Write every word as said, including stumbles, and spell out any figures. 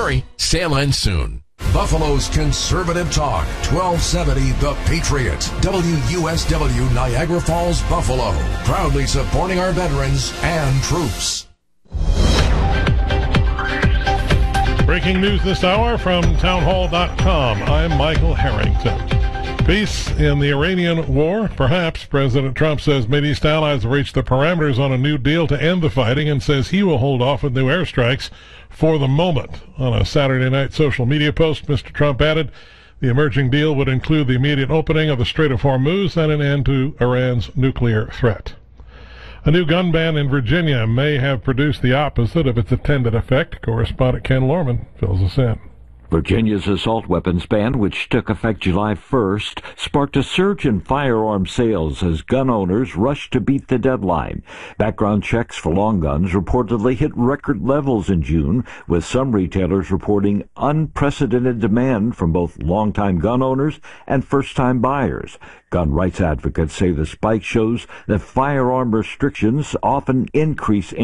worry, Sandline soon. Buffalo's Conservative Talk, twelve seventy The Patriot, W U S W Niagara Falls, Buffalo, proudly supporting our veterans and troops. Breaking news this hour from townhall dot com. I'm Michael Harrington. Peace in the Iranian war? Perhaps. President Trump says Mideast allies have reached the parameters on a new deal to end the fighting and says he will hold off with new airstrikes for the moment. On a Saturday night social media post, Mister Trump added the emerging deal would include the immediate opening of the Strait of Hormuz and an end to Iran's nuclear threat. A new gun ban in Virginia may have produced the opposite of its intended effect. Correspondent Ken Lorman fills us in. Virginia's assault weapons ban, which took effect July first, sparked a surge in firearm sales as gun owners rushed to beat the deadline. Background checks for long guns reportedly hit record levels in June, with some retailers reporting unprecedented demand from both longtime gun owners and first-time buyers. Gun rights advocates say the spike shows that firearm restrictions often increase